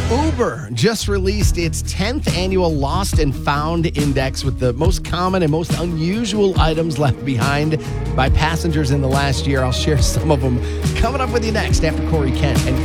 Uber just released its 10th annual Lost and Found Index with the most common and most unusual items left behind by passengers in the last year. I'll share some of them coming up with you next after Corey Kent and